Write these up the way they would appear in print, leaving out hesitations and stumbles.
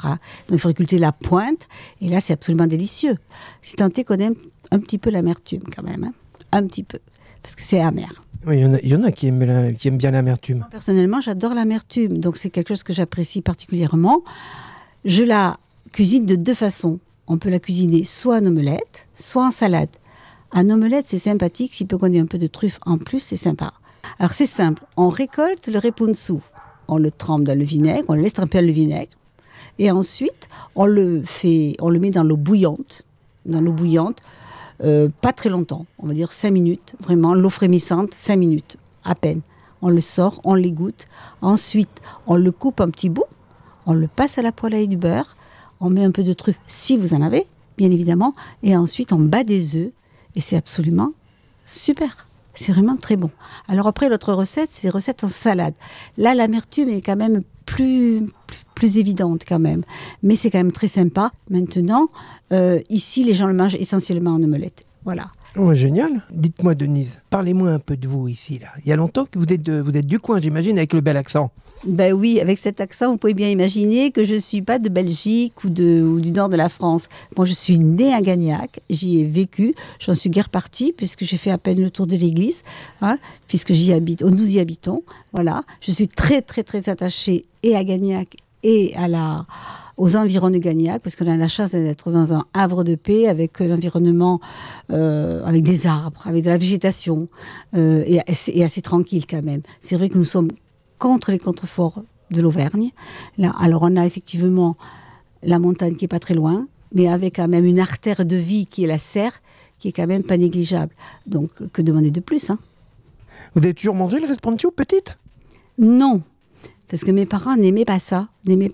part. Hein. Donc il faut récolter la pointe, et là c'est absolument délicieux. Si tant est qu'on aime un petit peu l'amertume quand même, hein. Un petit peu, parce que c'est amer. Oui, il y en a qui aiment bien l'amertume. Moi, personnellement, j'adore l'amertume, donc c'est quelque chose que j'apprécie particulièrement. Je la cuisine de 2 façons. On peut la cuisiner soit en omelette, soit en salade. En omelette, c'est sympathique, s'il peut qu'on ait un peu de truffe en plus, c'est sympa. Alors c'est simple, on récolte le repunsu, on le trempe dans le vinaigre, on le laisse tremper dans le vinaigre, et ensuite on le met dans l'eau bouillante, pas très longtemps, on va dire 5 minutes, vraiment l'eau frémissante, 5 minutes à peine. On le sort, on l'égoutte, ensuite on le coupe en petits bouts, on le passe à la poêle avec du beurre, on met un peu de truffe si vous en avez, bien évidemment, et ensuite on bat des œufs, et c'est absolument super. C'est vraiment très bon. Alors après, l'autre recette, c'est des recettes en salade. Là, l'amertume est quand même plus évidente quand même. Mais c'est quand même très sympa. Maintenant, ici, les gens le mangent essentiellement en omelette. Voilà. Oh, génial. Dites-moi, Denise, parlez-moi un peu de vous ici. Là. Il y a longtemps que vous êtes du coin, j'imagine, avec le bel accent. Ben oui, avec cet accent, vous pouvez bien imaginer que je ne suis pas de Belgique ou du nord de la France. Moi, je suis née à Gagnac, j'y ai vécu, j'en suis guère partie puisque j'ai fait à peine le tour de l'église, hein, puisque j'y habite, nous y habitons. Voilà, je suis très, très, très attachée et à Gagnac et aux environs de Gagnac, parce qu'on a la chance d'être dans un havre de paix avec l'environnement, avec des arbres, avec de la végétation, et assez tranquille quand même. C'est vrai que nous sommes contre les contreforts de l'Auvergne. Là, alors on a effectivement la montagne qui est pas très loin, mais avec quand même une artère de vie qui est la serre, qui est quand même pas négligeable. Donc que demander de plus, hein? Vous avez toujours mangé le responsio petite? Non, parce que mes parents n'aimaient pas ça.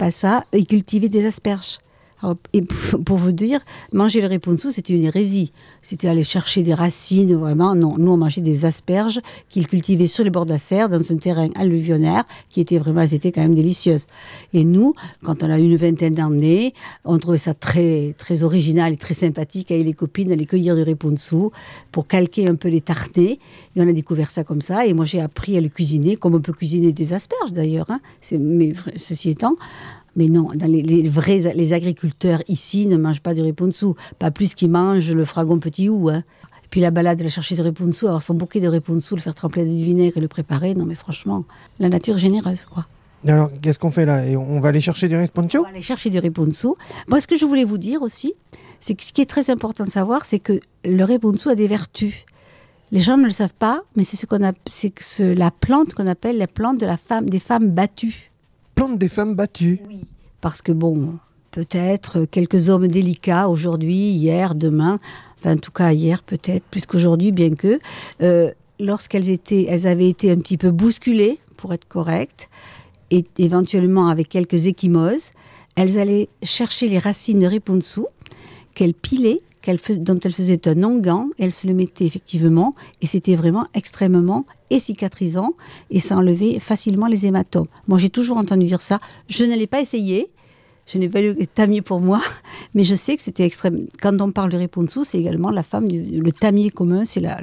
Ils cultivaient des asperges. Alors, et pour vous dire, manger le repunsu, c'était une hérésie. C'était aller chercher des racines, vraiment. Non, nous, on mangeait des asperges qu'ils cultivaient sur les bords de la serre, dans un terrain alluvionnaire, elles étaient quand même délicieuses. Et nous, quand on a eu une vingtaine d'années, on trouvait ça très, très original et très sympathique avec les copines, d'aller cueillir du repunsu pour calquer un peu les tartnés. Et on a découvert ça comme ça. Et moi, j'ai appris à le cuisiner, comme on peut cuisiner des asperges d'ailleurs, hein. Mais ceci étant... Mais non, les agriculteurs ici ne mangent pas du repunsu, pas plus qu'ils mangent le fragon petit ou. Hein. Et puis la balade de la chercher du repunsu, avoir son bouquet de repunsu, le faire tremper dans du vinaigre et le préparer, non mais franchement, la nature est généreuse, quoi. Alors, qu'est-ce qu'on fait là? Et on va aller chercher du responsio? On va aller chercher du repunsu. Moi, ce que je voulais vous dire aussi, c'est que ce qui est très important de savoir, c'est que le repunsu a des vertus. Les gens ne le savent pas, mais c'est la plante qu'on appelle la plante des femmes battues. Plante des femmes battues. Oui. Parce que bon, peut-être quelques hommes délicats aujourd'hui, hier, demain, enfin en tout cas hier peut-être, plus qu'aujourd'hui, bien que, lorsqu'elles avaient été un petit peu bousculées, pour être correctes, et éventuellement avec quelques ecchymoses, elles allaient chercher les racines de repunsu qu'elles pilaient, dont elles faisaient un onguent, et elles se le mettaient effectivement, et c'était vraiment extrêmement cicatrisant, et ça enlevait facilement les hématomes. Moi, j'ai toujours entendu dire ça. Je ne l'ai pas essayé, je n'ai pas eu le tamier pour moi, mais je sais que c'était extrême. Quand on parle de repunsu, c'est également le tamier commun, c'est la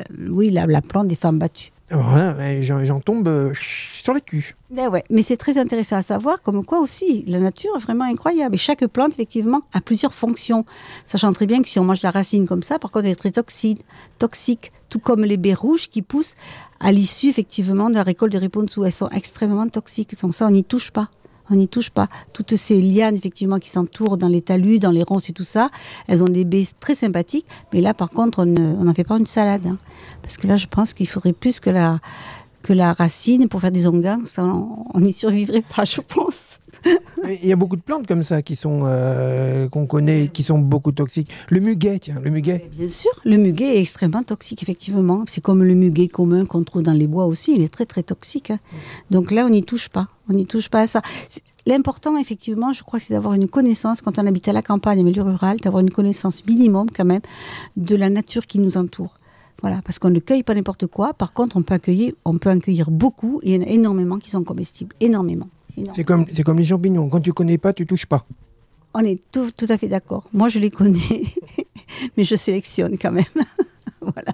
plante des femmes battues. Alors là, j'en tombe sur le cul. Ben ouais, mais c'est très intéressant à savoir, comme quoi aussi, la nature est vraiment incroyable. Et chaque plante, effectivement, a plusieurs fonctions. Sachant très bien que si on mange la racine comme ça, par contre, elle est très toxique. Tout comme les baies rouges qui poussent à l'issue, effectivement, de la récolte de repunsu. Elles sont extrêmement toxiques. Donc ça, on n'y touche pas. Toutes ces lianes, effectivement, qui s'entourent dans les talus, dans les ronces et tout ça, elles ont des baies très sympathiques. Mais là, par contre, on n'en fait pas une salade. Hein. Parce que là, je pense qu'il faudrait plus que la racine pour faire des onguents. Ça, on n'y survivrait pas, je pense. Il y a beaucoup de plantes comme ça qui sont qu'on connaît, qui sont beaucoup toxiques. Le muguet, tiens, le muguet. Bien sûr, le muguet est extrêmement toxique, effectivement. C'est comme le muguet commun qu'on trouve dans les bois aussi, il est très très toxique. Hein. Donc là, on n'y touche pas. On n'y touche pas à ça. L'important, effectivement, je crois, c'est d'avoir une connaissance, quand on habite à la campagne, en milieu rural, d'avoir une connaissance minimum, quand même, de la nature qui nous entoure. Voilà, parce qu'on ne cueille pas n'importe quoi. Par contre, on peut en cueillir beaucoup, et il y en a énormément qui sont comestibles. Énormément. C'est comme les champignons. Quand tu connais pas, tu touches pas. On est tout à fait d'accord. Moi, je les connais, mais je sélectionne quand même. Voilà.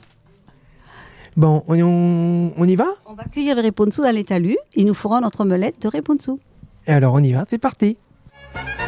Bon, on y va? On va cueillir le repunsu dans les talus et nous ferons notre omelette de repunsu. Et alors, on y va, c'est parti.